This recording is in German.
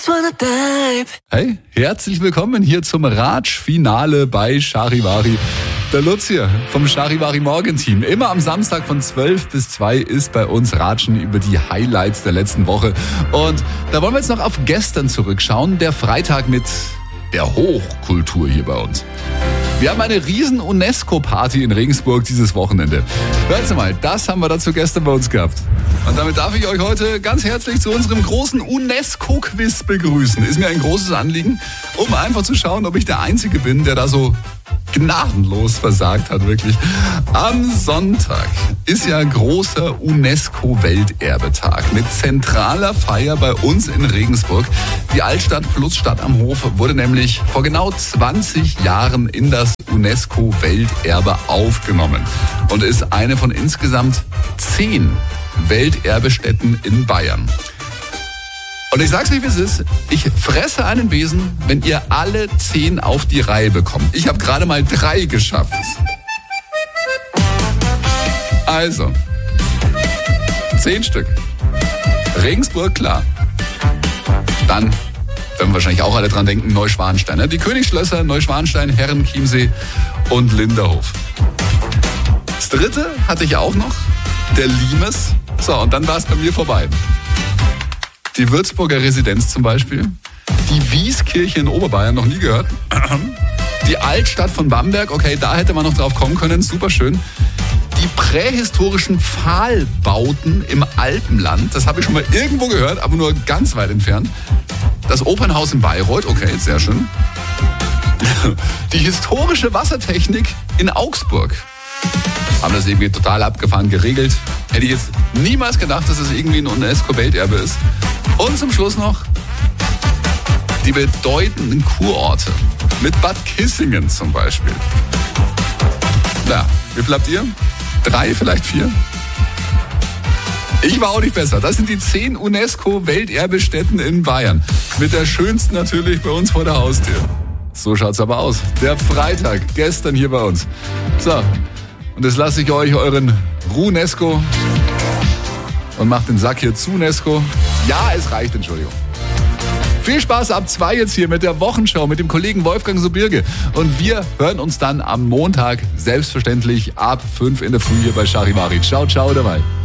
Hey, herzlich willkommen hier zum Ratsch-Finale bei Charivari. Der Lutz hier vom Charivari Morgenteam. Immer am Samstag von 12 bis 2 ist bei uns Ratschen über die Highlights der letzten Woche. Und da wollen wir jetzt noch auf gestern zurückschauen. Der Freitag mit der Hochkultur hier bei uns. Wir haben eine riesen UNESCO-Party in Regensburg dieses Wochenende. Hört mal, das haben wir dazu gestern bei uns gehabt. Und damit darf ich euch heute ganz herzlich zu unserem großen UNESCO-Quiz begrüßen. Ist mir ein großes Anliegen, um einfach zu schauen, ob ich der Einzige bin, der da so gnadenlos versagt hat, wirklich. Am Sonntag ist ja großer UNESCO-Welterbetag mit zentraler Feier bei uns in Regensburg. Die Altstadt plus Stadt am Hof wurde nämlich vor genau 20 Jahren in das UNESCO-Welterbe aufgenommen und ist eine von insgesamt 10 Welterbestätten in Bayern. Und ich sag's euch, wie es ist. Ich fresse einen Besen, wenn ihr alle 10 auf die Reihe bekommt. Ich habe gerade mal 3 geschafft. Also, 10 Stück. Regensburg, klar. Dann werden wir wahrscheinlich auch alle dran denken, Neuschwanstein. Ne? Die Königsschlösser, Neuschwanstein, Herrenchiemsee und Linderhof. Das 3. hatte ich auch noch, der Limes. So, und dann war es bei mir vorbei. Die Würzburger Residenz zum Beispiel, die Wieskirche in Oberbayern, noch nie gehört. Die Altstadt von Bamberg, okay, da hätte man noch drauf kommen können, super schön. Die prähistorischen Pfahlbauten im Alpenland, das habe ich schon mal irgendwo gehört, aber nur ganz weit entfernt. Das Opernhaus in Bayreuth, okay, sehr schön. Die historische Wassertechnik in Augsburg. Haben das irgendwie total abgefahren geregelt. Hätte ich jetzt niemals gedacht, dass es irgendwie ein UNESCO-Welterbe ist. Und zum Schluss noch die bedeutenden Kurorte. Mit Bad Kissingen zum Beispiel. Na, wie viel habt ihr? 3, vielleicht 4? Ich war auch nicht besser. Das sind die 10 UNESCO-Welterbestätten in Bayern. Mit der schönsten natürlich bei uns vor der Haustür. So schaut's aber aus. Der Freitag, gestern hier bei uns. So, und jetzt lasse ich euch euren Runesco und macht den Sack hier zu UNESCO. Ja, es reicht, Entschuldigung. Viel Spaß ab 2 jetzt hier mit der Wochenschau mit dem Kollegen Wolfgang Sobirge. Und wir hören uns dann am Montag selbstverständlich ab 5 in der Früh hier bei Charivari. Ciao, ciao dabei.